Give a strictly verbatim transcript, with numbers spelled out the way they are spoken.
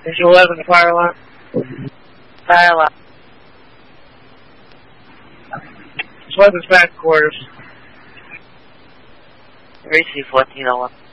Is eleven the fire alarm? Fire alarm. eleven's back quarters. Receive fourteen oh one.